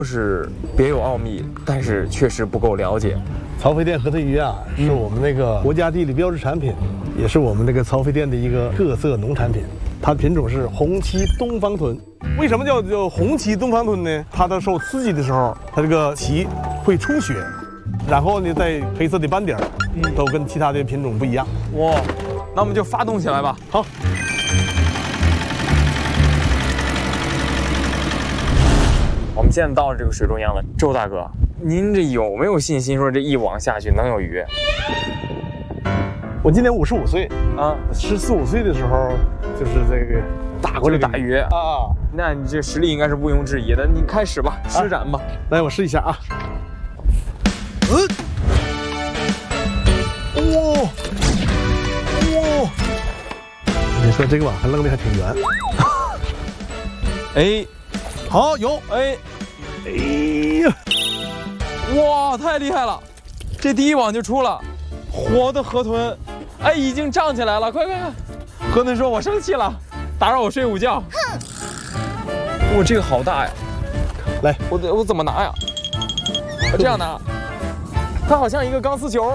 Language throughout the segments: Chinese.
是别有奥秘，但是确实不够了解。 曹妃甸河豚鱼啊，是我们那个国家地理标志产品，也是我们这个曹妃甸的一个特色农产品。它的品种是红鳍东方豚。为什么叫红鳍东方豚呢？它的受刺激的时候，它这个鳍会出血，然后呢带黑色的斑点，都跟其他的品种不一样。 哇，那我们就发动起来吧。 好。 我们现在到了这个水中央了，周大哥，您这有没有信心说这一网下去能有鱼？ 我今年55岁啊 ，14、15岁的时候就是这个打过这个打鱼啊，那你这实力应该是毋庸置疑的。你开始吧，施展吧。 来，我试一下啊。哇！你说这个网还扔的还挺圆。 哎， 好，有， 哎呀， 哇，太厉害了！这第一网就出了，活的河豚，哎，已经胀起来了，快！河豚说：“我生气了，打扰我睡午觉。”哇，这个好大呀！ 来， 我怎么拿呀？我这样拿，它好像一个钢丝球。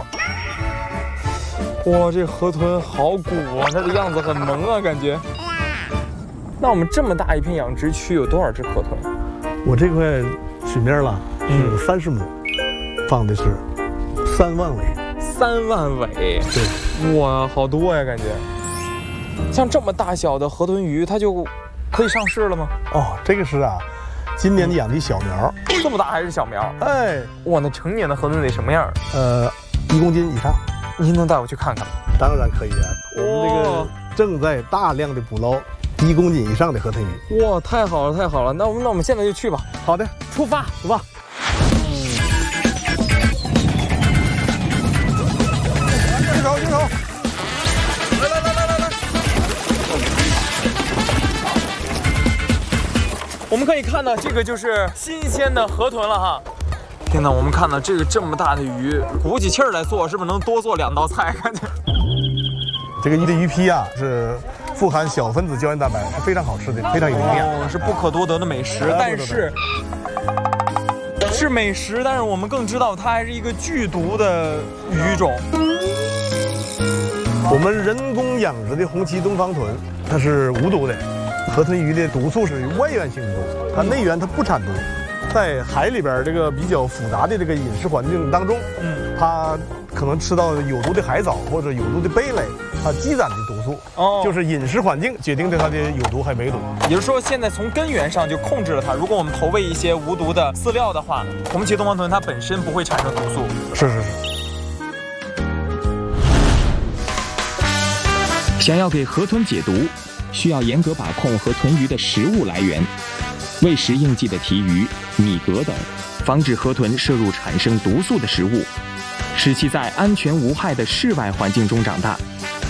哇，这河豚好鼓啊，它的样子很萌啊，感觉。那我们这么大一片养殖区有多少只河豚？ 我这块水面了是30亩，放的是3万尾。 3万尾？对。哇，好多呀，感觉。像这么大小的河豚鱼，它就可以上市了吗？ 哦，这个是啊，今年养的小苗。 这么大还是小苗？ 哎， 哇，那成年的河豚得什么样 ？1公斤以上。 您能带我去看看吗？ 当然可以啊，我们这个正在大量的捕捞1公斤以上的河豚鱼。 哇，太好了，太好了！那我们现在就去吧。 好的， 出发。 出发。举手！来！ 我们可以看到，这个就是新鲜的河豚了哈。天哪，我们看到这么大的鱼，鼓起气儿来做，是不是能多做2道菜？感觉这个鱼皮啊是富含小分子胶原蛋白，是非常好吃的，非常有营养， 是不可多得的美食。但是是美食，但是我们更知道它还是一个剧毒的鱼种。 我们人工养殖的红鳍东方豚，它是无毒的。河豚鱼的毒素是外源性毒，它内源它不产毒。在海里边这个比较复杂的这个饮食环境当中，它可能吃到有毒的海藻或者有毒的贝类，它积攒的毒素，就是饮食环境决定的它的有毒还没毒。 也就是说，现在从根源上就控制了它。如果我们投喂一些无毒的饲料的话，红鳍东方豚它本身不会产生毒素。 是。 想要给河豚解毒，需要严格把控河豚鱼的食物来源，喂食应季的提鱼、米蛤等，防止河豚摄入产生毒素的食物，使其在安全无害的室外环境中长大。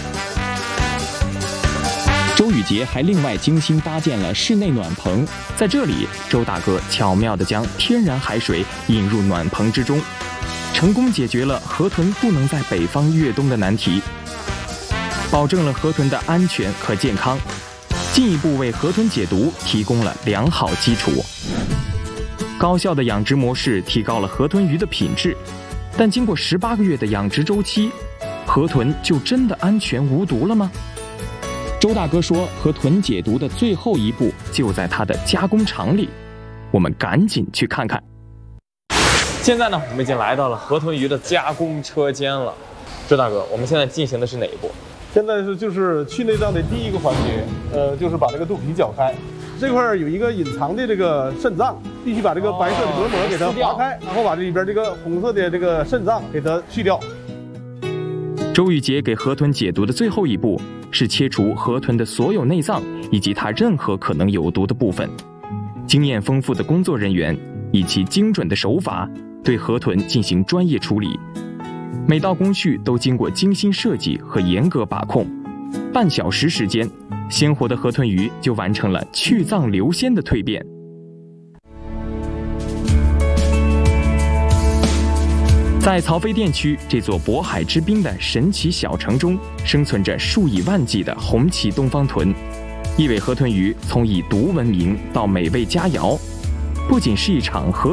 周宇杰还另外精心搭建了室内暖棚，在这里，周大哥巧妙地将天然海水引入暖棚之中，成功解决了河豚不能在北方越冬的难题，保证了河豚的安全和健康，进一步为河豚解毒提供了良好基础。高效的养殖模式提高了河豚鱼的品质，但经过18个月的养殖周期，河豚就真的安全无毒了吗？周大哥说，河豚解毒的最后一步就在它的加工厂里，我们赶紧去看看。 现在呢，我们已经来到了河豚鱼的加工车间了。周大哥，我们现在进行的是哪一步？ 现在就是去内脏的第一个环节，就是把这个肚皮绞开。这块有一个隐藏的这个肾脏，必须把这个白色的隔膜给它划开，然后把这里边这个红色的这个肾脏给它去掉。 周宇杰给河豚解毒的最后一步是切除河豚的所有内脏以及它任何可能有毒的部分。经验丰富的工作人员以其精准的手法对河豚进行专业处理，每道工序都经过精心设计和严格把控。半小时时间，鲜活的河豚鱼就完成了去脏留鲜的蜕变。在曹妃甸区这座渤海之滨的神奇小城中，生存着数以万计的红鳍东方豚。一尾河豚鱼从以毒闻名到美味佳肴，不仅是一场河